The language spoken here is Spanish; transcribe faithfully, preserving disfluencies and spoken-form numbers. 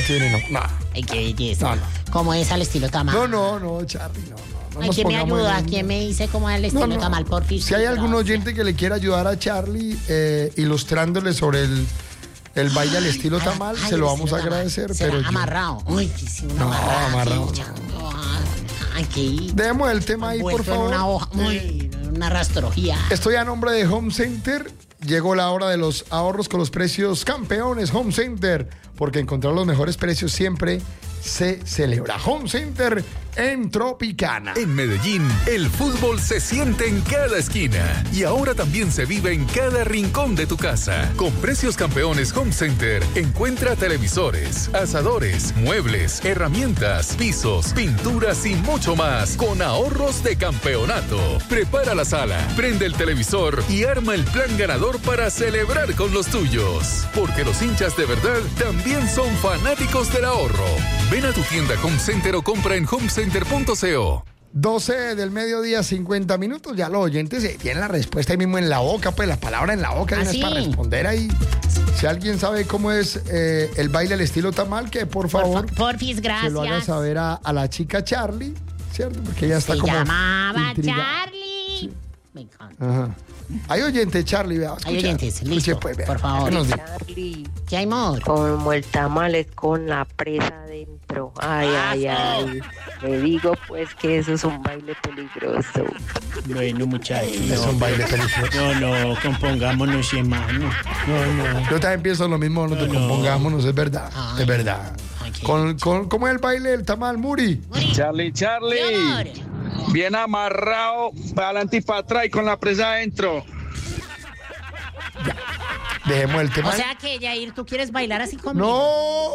tiene, no. No. Ay, qué belleza. No, no. ¿Cómo es al estilo tamal? No, no, no, Charlie, no, no. no Ay, nos ¿quién me pongamos ayuda? en- ¿Quién me dice cómo es el estilo No, no. tamal? Por fin. Si hay algún oyente que le quiera ayudar a Charlie eh, ilustrándole sobre el, el baile al estilo tamal, Ay, se lo el vamos a estilo tamal. agradecer. ¿Será Pero yo- amarrado? Uy, que sí, una No, amarrada. amarrado, sí, chao. Ay, qué... Dejemos el tema ahí, por Envuelto en favor. una hoja, uy, una rastrojía. Estoy a nombre de Home Center. Llegó la hora de los ahorros con los precios campeones. Home Center, porque encontrar los mejores precios siempre se celebra. Home Center en Tropicana. En Medellín, el fútbol se siente en cada esquina y ahora también se vive en cada rincón de tu casa. Con precios campeones Home Center, encuentra televisores, asadores, muebles, herramientas, pisos, pinturas y mucho más con ahorros de campeonato. Prepara la sala, prende el televisor y arma el plan ganador para celebrar con los tuyos. Porque los hinchas de verdad también son fanáticos del ahorro. Ven a tu tienda Home Center o compra en homecenter punto co. doce del mediodía, cincuenta minutos. Ya los oyentes eh, tienen la respuesta ahí mismo en la boca, pues la palabra en la boca. ¿Ah, y no es sí? para responder ahí. Si alguien sabe cómo es eh, el baile al estilo tamal, que por favor Por, porfis, se lo haga gracias. saber a, a la chica Charlie, ¿cierto? Porque ella está Se como llamaba intrigada. Charlie. Me encanta. Ajá. Hay oyentes, Charlie, vea. Hay escucha. oyentes, Escuche, listo, pues, vea, por favor. ¿qué nos dice? Charlie, ¿Qué hay, amor? como el tamal es con la presa adentro. Ay, ay, ay. Le digo pues que eso es un baile peligroso. Bueno, muchachos. Es un baile peligroso. No, no, compongámonos, hermano. No, no. Yo también pienso lo mismo, no te No, no. compongámonos, es verdad, Ay, es verdad. ay, qué- Con, con, ¿Cómo es el baile del tamal, Muri? Charlie, Mi Charlie. amor. Bien amarrado, para adelante y para atrás y con la presa adentro. Dejemos el tema. O sea que, Yair, ¿tú quieres bailar así conmigo? No.